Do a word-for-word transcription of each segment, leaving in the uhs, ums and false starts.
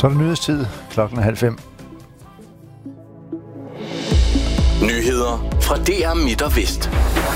Så er det nyhedstid. Klokken er halv fem. Nyheder fra D R Midt og Vest.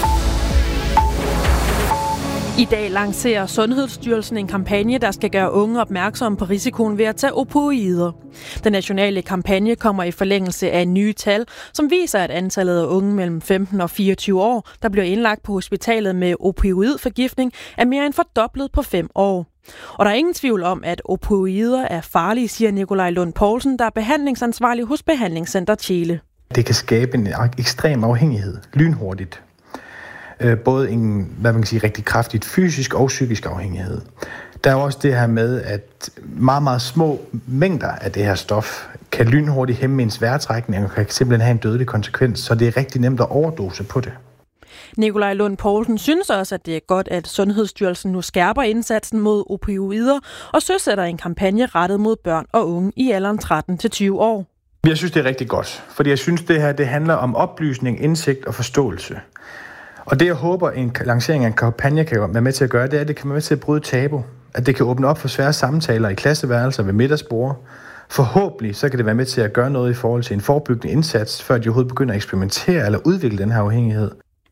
I dag lancerer Sundhedsstyrelsen en kampagne, der skal gøre unge opmærksomme på risikoen ved at tage opioider. Den nationale kampagne kommer i forlængelse af nye tal, som viser, at antallet af unge mellem femten og fireogtyve år, der bliver indlagt på hospitalet med opioidforgiftning, er mere end fordoblet på fem år. Og der er ingen tvivl om, at opioider er farlige, siger Nikolaj Lund Poulsen, der er behandlingsansvarlig hos Behandlingscenter Tjele. Det kan skabe en ekstrem afhængighed, lynhurtigt. Både en, hvad man kan sige, rigtig kraftigt fysisk og psykisk afhængighed. Der er også det her med, at meget, meget små mængder af det her stof kan lynhurtigt hæmme ens vejrtrækning og kan simpelthen have en dødelig konsekvens, så det er rigtig nemt at overdose på det. Nikolaj Lund Poulsen synes også, at det er godt, at Sundhedsstyrelsen nu skærper indsatsen mod opioider og søsætter en kampagne rettet mod børn og unge i alderen tretten til tyve år. Jeg synes, det er rigtig godt, fordi jeg synes, det her det handler om oplysning, indsigt og forståelse. Og det, jeg håber, en lancering af en kampagne kan være med til at gøre, det er, at det kan være med til at bryde tabu. At det kan åbne op for svære samtaler i klasseværelser ved middagsbord. Forhåbentlig så kan det være med til at gøre noget i forhold til en forebyggende indsats, før de overhovedet begynder at eksperimentere eller udvikle den her afhængighed.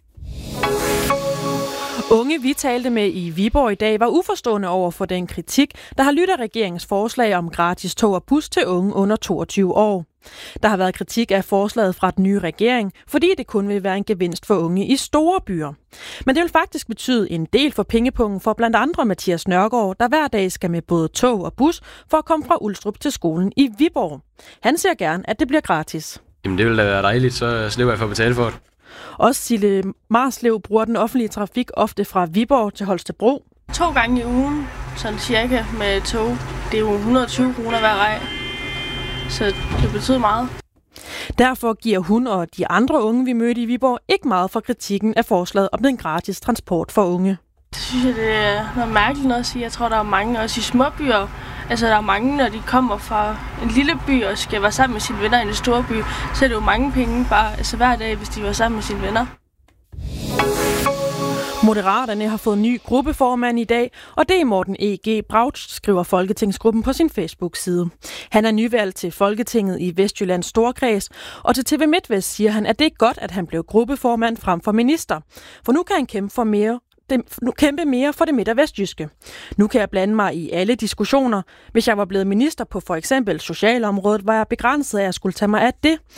Unge, vi talte med i Viborg i dag, var uforstående over for den kritik, der har lyttet af regeringens forslag om gratis tog og bus til unge under toogtyve år. Der har været kritik af forslaget fra den nye regering, fordi det kun vil være en gevinst for unge i store byer. Men det vil faktisk betyde en del for pengepungen for blandt andre Mathias Nørgaard, der hver dag skal med både tog og bus for at komme fra Ulstrup til skolen i Viborg. Han ser gerne, at det bliver gratis. Jamen det vil da være dejligt, så slipper jeg for at betale for det. Også Sille Marslev bruger den offentlige trafik ofte fra Viborg til Holstebro. To gange i ugen, sådan cirka med tog. Det er jo et hundrede og tyve kroner hver vej, så det betyder meget. Derfor giver hun og de andre unge, vi mødte i Viborg, ikke meget for kritikken af forslaget om den gratis transport for unge. Det synes jeg, det er noget mærkeligt noget at sige. Jeg tror, der er mange også i småbyer. Altså, der er mange, når de kommer fra en lille by og skal være sammen med sine venner i en stor by, så er det jo mange penge bare altså hver dag, hvis de var sammen med sine venner. Moderaterne har fået ny gruppeformand i dag, og det er Morten E G Brautsch, skriver Folketingsgruppen på sin Facebook-side. Han er nyvalgt til Folketinget i Vestjyllands Storkreds, og til T V MidtVest siger han, at det er godt, at han blev gruppeformand frem for minister. For nu kan han kæmpe for mere Det, nu kæmpe mere for det midt- og vestjyske. Nu kan jeg blande mig i alle diskussioner. Hvis jeg var blevet minister på for eksempel socialområdet, var jeg begrænset af at skulle tage mig af det.